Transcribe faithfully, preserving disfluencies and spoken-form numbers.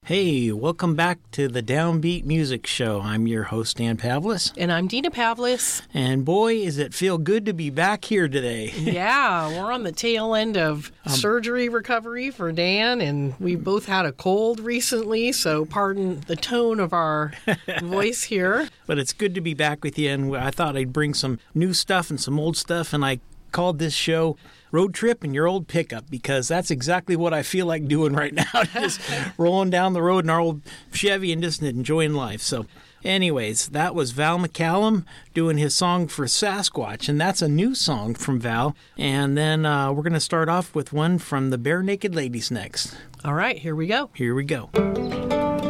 Hey, welcome back to the Downbeat Music Show. I'm your host, Dan Pavlis. And I'm Dina Pavlis. And boy, does it feel good to be back here today. Yeah, we're on the tail end of um, surgery recovery for Dan, and we both had a cold recently, so pardon the tone of our voice here. But it's good to be back with you, and I thought I'd bring some new stuff and some old stuff, and I called this show Road Trip in Your Old Pickup, because that's exactly what I feel like doing right now, just rolling down the road in our old Chevy and just enjoying life. So anyways, that was Val McCallum doing his song for Sasquatch, and that's a new song from Val. And then uh, we're going to start off with one from the Bare Naked Ladies next. All right, here we go. Here we go.